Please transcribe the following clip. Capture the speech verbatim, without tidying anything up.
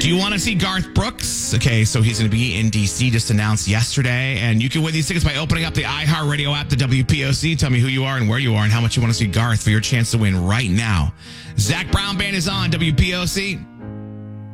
Do you want to see Garth Brooks? Okay, so he's going to be in D C, just announced yesterday. And you can win these tickets by opening up the iHeartRadio app, the W P O C. Tell me who you are and where you are and how much you want to see Garth for your chance to win right now. Zach Brown Band is on W P O C.